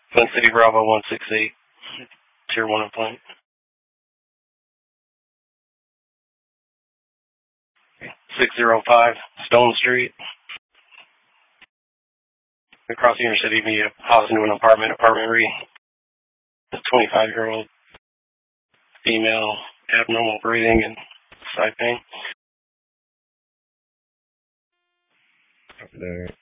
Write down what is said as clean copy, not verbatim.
Twin City Bravo 168, Tier 1 appointment. 605 Stone Street. Across the inner city via house into an apartment re. A 25-year-old female, abnormal breathing and side pain. There.